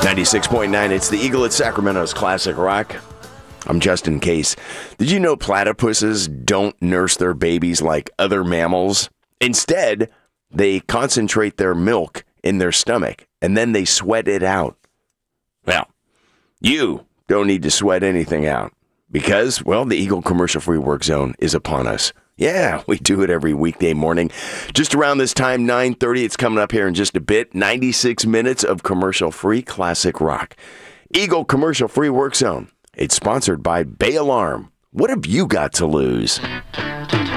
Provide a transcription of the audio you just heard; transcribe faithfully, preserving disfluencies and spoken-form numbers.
ninety-six point nine, it's the Eagle at Sacramento's Classic Rock. I'm Justin Case. Did you know platypuses don't nurse their babies like other mammals? Instead, they concentrate their milk in their stomach, and then they sweat it out. Well, you don't need to sweat anything out because, well, the Eagle Commercial-Free Work Zone is upon us. Yeah, we do it every weekday morning. Just around this time, nine thirty, it's coming up here in just a bit. ninety-six minutes of commercial-free classic rock. Eagle Commercial-Free Work Zone. It's sponsored by Bay Alarm. What have you got to lose?